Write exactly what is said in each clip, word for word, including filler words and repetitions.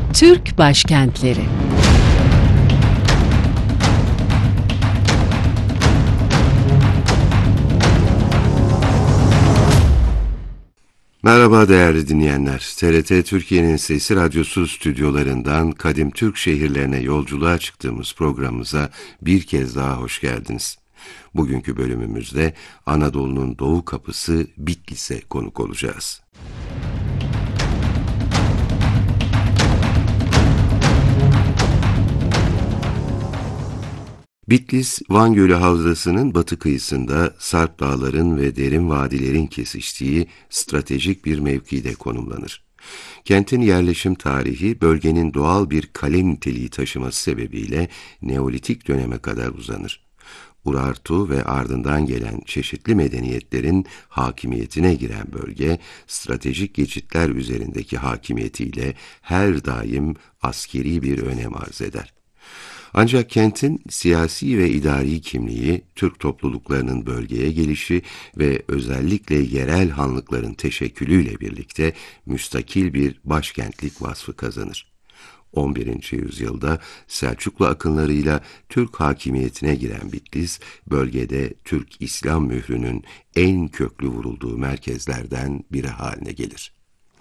Türk başkentleri. Merhaba değerli dinleyenler. T R T Türkiye'nin Sesi Radyosu stüdyolarından kadim Türk şehirlerine yolculuğa çıktığımız programımıza bir kez daha hoş geldiniz. Bugünkü bölümümüzde Anadolu'nun doğu kapısı Bitlis'e konuk olacağız. Bitlis, Van Gölü Havzası'nın batı kıyısında Sarp Dağların ve derin vadilerin kesiştiği stratejik bir mevkide konumlanır. Kentin yerleşim tarihi bölgenin doğal bir kale niteliği taşıması sebebiyle Neolitik döneme kadar uzanır. Urartu ve ardından gelen çeşitli medeniyetlerin hakimiyetine giren bölge, stratejik geçitler üzerindeki hakimiyetiyle her daim askeri bir önem arz eder. Ancak kentin siyasi ve idari kimliği, Türk topluluklarının bölgeye gelişi ve özellikle yerel hanlıkların teşekkülüyle birlikte müstakil bir başkentlik vasfı kazanır. on birinci yüzyılda Selçuklu akınlarıyla Türk hakimiyetine giren Bitlis, bölgede Türk İslam mührünün en köklü vurulduğu merkezlerden biri haline gelir.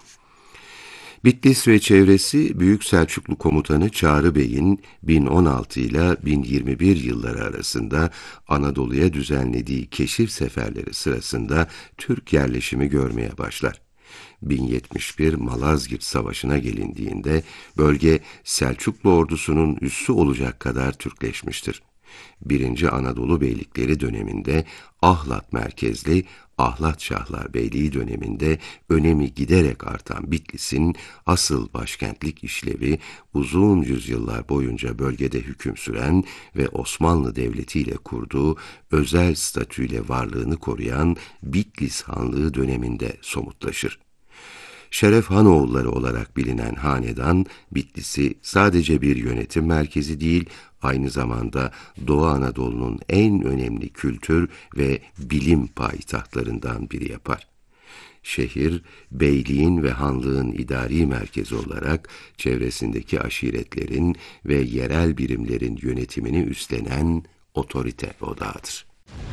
Bitlis ve çevresi Büyük Selçuklu Komutanı Çağrı Bey'in bin on altı ile bin yirmi bir yılları arasında Anadolu'ya düzenlediği keşif seferleri sırasında Türk yerleşimi görmeye başlar. bin yetmiş bir Malazgirt Savaşı'na gelindiğinde bölge Selçuklu ordusunun üssü olacak kadar Türkleşmiştir. Birinci Anadolu Beylikleri döneminde Ahlat merkezli Ahlat Şahlar Beyliği döneminde önemi giderek artan Bitlis'in asıl başkentlik işlevi uzun yüzyıllar boyunca bölgede hüküm süren ve Osmanlı Devleti ile kurduğu özel statüyle varlığını koruyan Bitlis Hanlığı döneminde somutlaşır. Şeref Hanoğulları olarak bilinen hanedan, Bitlis'i sadece bir yönetim merkezi değil, aynı zamanda Doğu Anadolu'nun en önemli kültür ve bilim payitahtlarından biri yapar. Şehir, beyliğin ve hanlığın idari merkezi olarak çevresindeki aşiretlerin ve yerel birimlerin yönetimini üstlenen otorite odağıdır.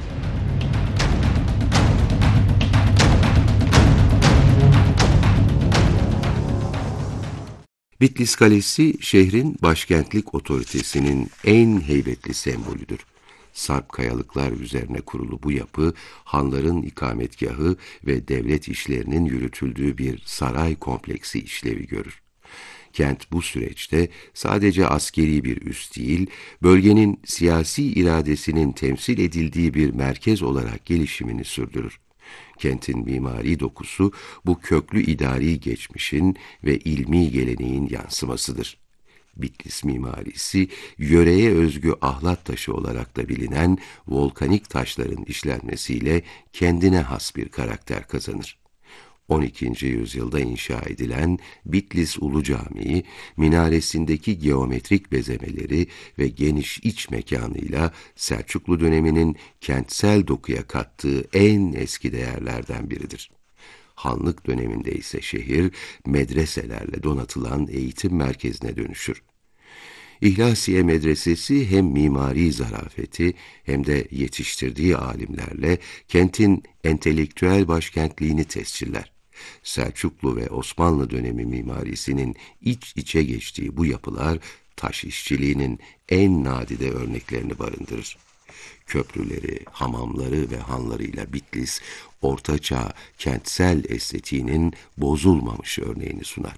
Bitlis Kalesi, şehrin başkentlik otoritesinin en heybetli sembolüdür. Sarp kayalıklar üzerine kurulu bu yapı, hanların ikametgahı ve devlet işlerinin yürütüldüğü bir saray kompleksi işlevi görür. Kent bu süreçte sadece askeri bir üs değil, bölgenin siyasi iradesinin temsil edildiği bir merkez olarak gelişimini sürdürür. Kentin mimari dokusu bu köklü idari geçmişin ve ilmi geleneğin yansımasıdır. Bitlis mimarisi, yöreye özgü ahlat taşı olarak da bilinen volkanik taşların işlenmesiyle kendine has bir karakter kazanır. on ikinci yüzyılda inşa edilen Bitlis Ulu Camii, minaresindeki geometrik bezemeleri ve geniş iç mekanıyla Selçuklu döneminin kentsel dokuya kattığı en eski değerlerden biridir. Hanlık döneminde ise şehir, medreselerle donatılan eğitim merkezine dönüşür. İhlasiye Medresesi hem mimari zarafeti hem de yetiştirdiği alimlerle kentin entelektüel başkentliğini tesciller. Selçuklu ve Osmanlı dönemi mimarisinin iç içe geçtiği bu yapılar, taş işçiliğinin en nadide örneklerini barındırır. Köprüleri, hamamları ve hanlarıyla Bitlis, ortaçağ kentsel estetiğinin bozulmamış örneğini sunar.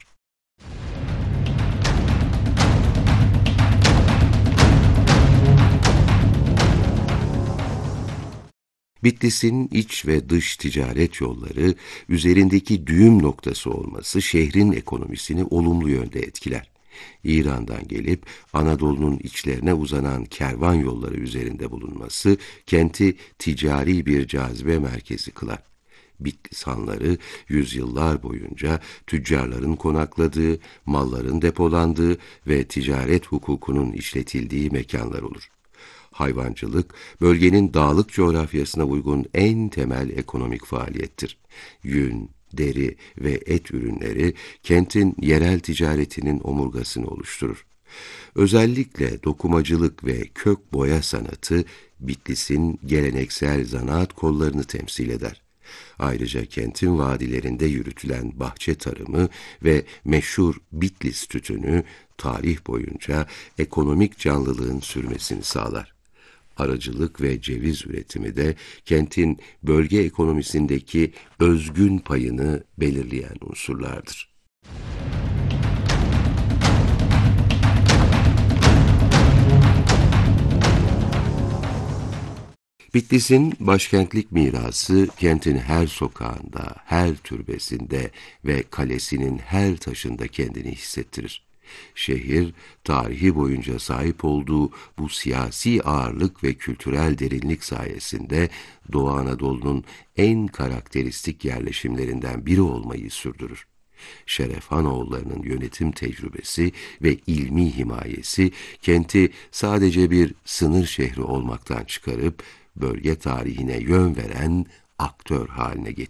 Bitlis'in iç ve dış ticaret yolları, üzerindeki düğüm noktası olması şehrin ekonomisini olumlu yönde etkiler. İran'dan gelip Anadolu'nun içlerine uzanan kervan yolları üzerinde bulunması, kenti ticari bir cazibe merkezi kılar. Bitlis hanları yüzyıllar boyunca tüccarların konakladığı, malların depolandığı ve ticaret hukukunun işletildiği mekanlar olur. Hayvancılık, bölgenin dağlık coğrafyasına uygun en temel ekonomik faaliyettir. Yün, deri ve et ürünleri kentin yerel ticaretinin omurgasını oluşturur. Özellikle dokumacılık ve kök boya sanatı Bitlis'in geleneksel zanaat kollarını temsil eder. Ayrıca kentin vadilerinde yürütülen bahçe tarımı ve meşhur Bitlis tütünü tarih boyunca ekonomik canlılığın sürmesini sağlar. Aracılık ve ceviz üretimi de kentin bölge ekonomisindeki özgün payını belirleyen unsurlardır. Bitlis'in başkentlik mirası kentin her sokağında, her türbesinde ve kalesinin her taşında kendini hissettirir. Şehir, tarihi boyunca sahip olduğu bu siyasi ağırlık ve kültürel derinlik sayesinde Doğu Anadolu'nun en karakteristik yerleşimlerinden biri olmayı sürdürür. Şerefhanoğullarının yönetim tecrübesi ve ilmi himayesi kenti sadece bir sınır şehri olmaktan çıkarıp bölge tarihine yön veren aktör haline getirdi.